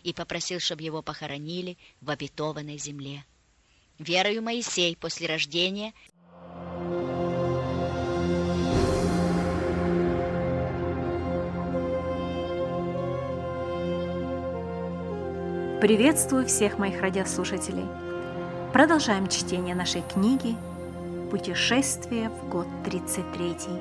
и попросил, чтобы его похоронили в обетованной земле. Верою Моисей после рождения Приветствую всех моих радиослушателей. Продолжаем чтение нашей книги «Путешествие в год 33».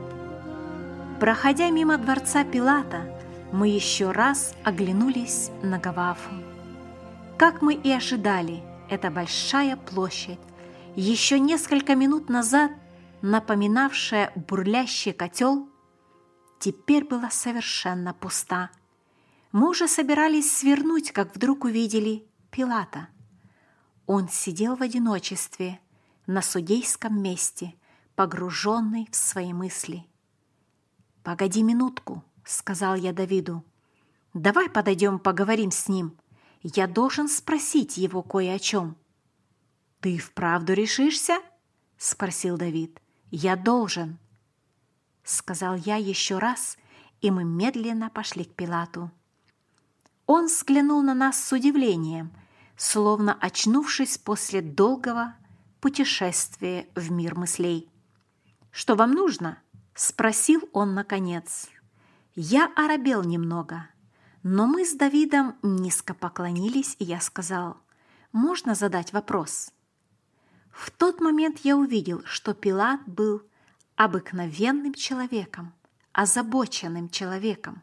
Проходя мимо дворца Пилата, мы еще раз оглянулись на Гавафу. Как мы и ожидали, эта большая площадь, еще несколько минут назад напоминавшая бурлящий котел, теперь была совершенно пуста. Мы уже собирались свернуть, как вдруг увидели Пилата. Он сидел в одиночестве на судейском месте, погруженный в свои мысли. «Погоди минутку», — сказал я Давиду. «Давай подойдем, поговорим с ним. Я должен спросить его кое о чем». «Ты вправду решишься?» — спросил Давид. «Я должен», — сказал я еще раз, и мы медленно пошли к Пилату. Он взглянул на нас с удивлением, словно очнувшись после долгого путешествия в мир мыслей. «Что вам нужно?» – спросил он наконец. Я оробел немного, но мы с Давидом низко поклонились, и я сказал: «Можно задать вопрос?» В тот момент я увидел, что Пилат был обыкновенным человеком, озабоченным человеком.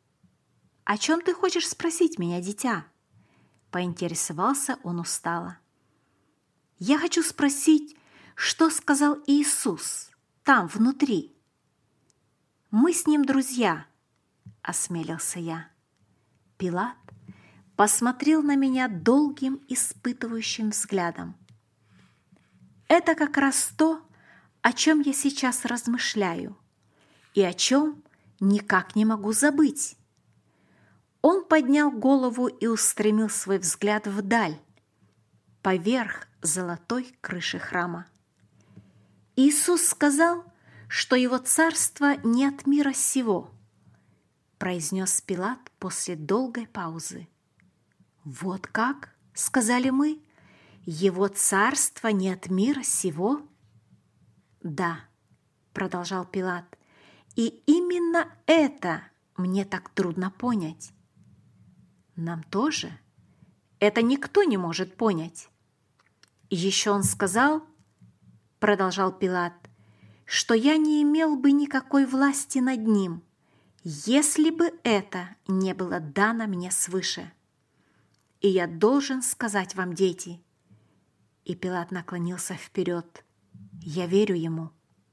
«О чем ты хочешь спросить меня, дитя?» Поинтересовался он устало. «Я хочу спросить, что сказал Иисус там, внутри». «Мы с ним друзья», — осмелился я. Пилат посмотрел на меня долгим испытывающим взглядом. «Это как раз то, о чем я сейчас размышляю и о чем никак не могу забыть». Он поднял голову и устремил свой взгляд вдаль, поверх золотой крыши храма. «Иисус сказал, что его царство не от мира сего», произнес Пилат после долгой паузы. «Вот как?» — сказали мы. «Его царство не от мира сего?» «Да», — продолжал Пилат, «и именно это мне так трудно понять». «Нам тоже. Это никто не может понять». «Еще он сказал, — продолжал Пилат, — что я не имел бы никакой власти над ним, если бы это не было дано мне свыше. И я должен сказать вам, дети». И Пилат наклонился вперед. «Я верю ему».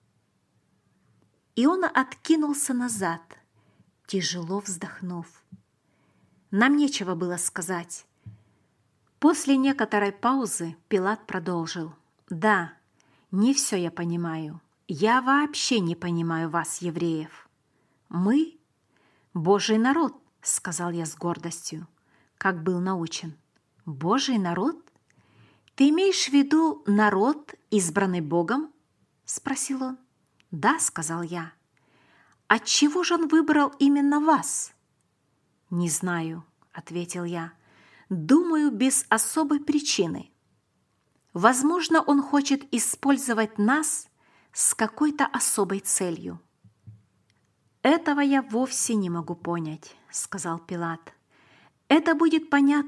И он откинулся назад, тяжело вздохнув. Нам нечего было сказать. После некоторой паузы Пилат продолжил: «Да, не все я понимаю. Я вообще не понимаю вас, евреев. Мы – Божий народ», – сказал я с гордостью, как был научен. «Божий народ? Ты имеешь в виду народ, избранный Богом?» – спросил он. «Да», – сказал я. «Отчего же он выбрал именно вас?» «Не знаю», — ответил я. «Думаю, без особой причины. Возможно, он хочет использовать нас с какой-то особой целью». «Этого я вовсе не могу понять», — сказал Пилат. «Это будет понятно